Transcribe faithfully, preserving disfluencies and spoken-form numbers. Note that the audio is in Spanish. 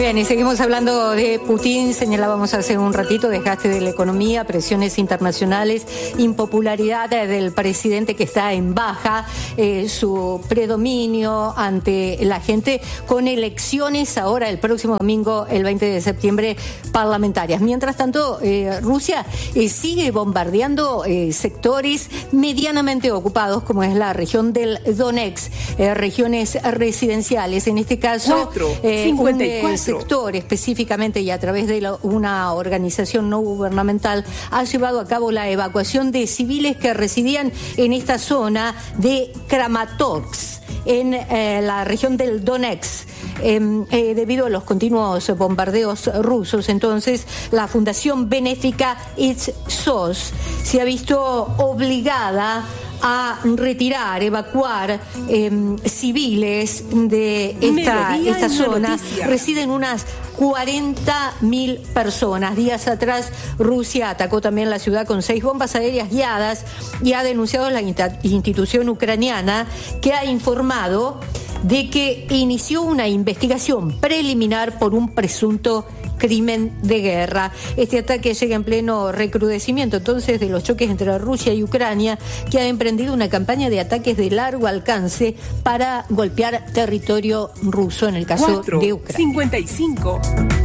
Bien, y seguimos hablando de Putin. Señalábamos hace un ratito desgaste de la economía, presiones internacionales, impopularidad del presidente que está en baja, eh, su predominio ante la gente, con elecciones ahora el próximo domingo, el veinte de septiembre, parlamentarias. Mientras tanto, eh, Rusia eh, sigue bombardeando eh, sectores medianamente ocupados, como es la región del Donetsk, eh, regiones residenciales. En este caso, eh, un eh, sector específicamente y a través de la, una organización no gubernamental ha llevado a cabo la evacuación de civiles que residían en esta zona de Kramatorsk, en eh, la región del Donetsk. Eh, eh, debido a los continuos bombardeos rusos, entonces la Fundación Benéfica It's Sos se ha visto obligada a retirar, evacuar eh, civiles de esta, esta zona. Residen unas cuarenta mil personas. Días atrás, Rusia atacó también la ciudad con seis bombas aéreas guiadas y ha denunciado la institución ucraniana, que ha informado de que inició una investigación preliminar por un presunto crimen de guerra. Este ataque llega en pleno recrudecimiento entonces de los choques entre Rusia y Ucrania, que ha emprendido una campaña de ataques de largo alcance para golpear territorio ruso, en el caso cuatro, de Ucrania. cincuenta y cinco